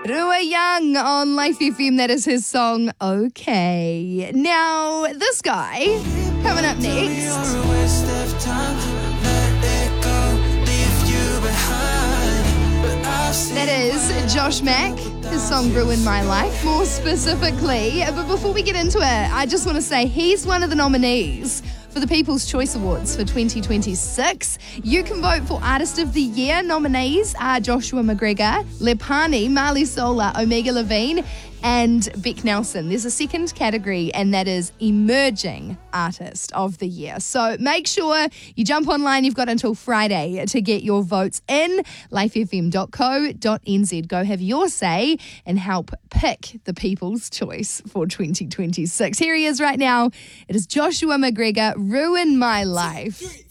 Rua Young on Life FM, that is his song, Okay. Now, this guy, coming up next, that is Josh Mack, his song Ruin My Life, more specifically. But before we get into it, I just want to say he's one of the nominees for the People's Choice Awards for 2026. You can vote for Artist of the Year. Nominees are Joshua McGregor, Lepani, Marley Solar, Omega Levine, and Beck Nelson. There's a second category, and that is Emerging Artist of the Year. So make sure you jump online. You've got until Friday to get your votes in. lifefm.co.nz. Go have your say and help pick the People's Choice for 2026. Here he is right now. It is Joshua McGregor, Ruin My Life.